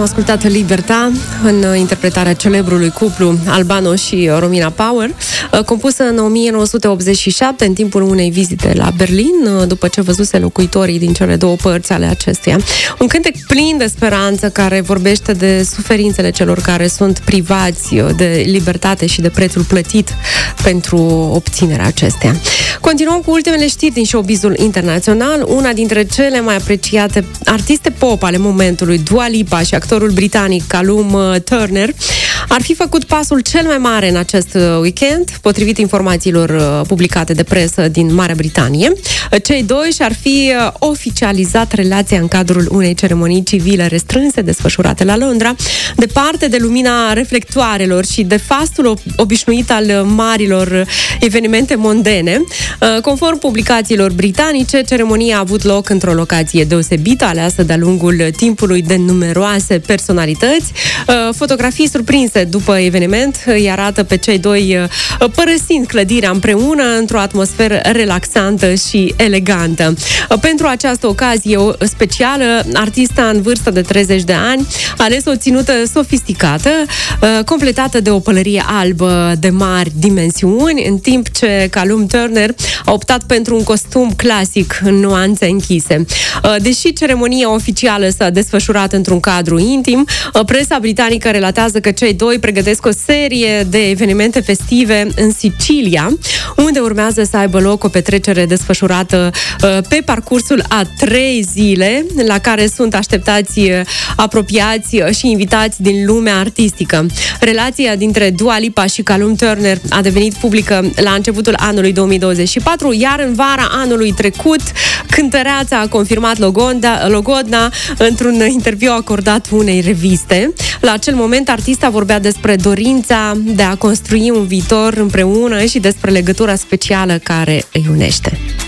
ascultat Libertà în interpretarea celebrului cuplu Albano și Romina Power, compusă în 1987 în timpul unei vizite la Berlin, după ce văzuse locuitorii din cele două părți ale acesteia. Un cântec plin de speranță care vorbește de suferințele celor care sunt privați de libertate și de prețul plătit pentru obținerea acesteia. Continuăm cu ultimele știri din showbizul internațional. Una dintre cele mai apreciate artiste pop ale momentului, Dua Lipa, și actorul britanic Callum Turner ar fi făcut pasul cel mai mare în acest weekend, potrivit informațiilor publicate de presă din Marea Britanie. Cei doi și-ar fi oficializat relația în cadrul unei ceremonii civile restrânse desfășurate la Londra, departe de lumina reflectoarelor și de fastul obișnuit al marilor evenimente mondene. Conform publicațiilor britanice, ceremonia a avut loc într-o locație deosebită, aleasă de-a lungul timpului de numeroase personalități. Fotografii surprinse după eveniment îi arată pe cei doi părăsind clădirea împreună într-o atmosferă relaxantă și elegantă. Pentru această ocazie specială, artista în vârstă de 30 de ani a ales o ținută sofisticată, completată de o pălărie albă de mari dimensiuni, în timp ce Callum Turner a optat pentru un costum clasic în nuanțe închise. Deși ceremonia oficială s-a desfășurat într-un cadru intim, presa britanică relatează că cei doi pregătesc o serie de evenimente festive în Sicilia, unde urmează să aibă loc o petrecere desfășurată pe parcursul a 3 zile, la care sunt așteptați apropiați și invitați din lumea artistică. Relația dintre Dua Lipa și Callum Turner a devenit publică la începutul anului 2024, iar în vara anului trecut, cântăreața a confirmat Logodna într-un interviu acordat unei reviste. La acel moment, artista vorbea despre dorința de a construi un viitor împreună și despre legătura specială care îi unește.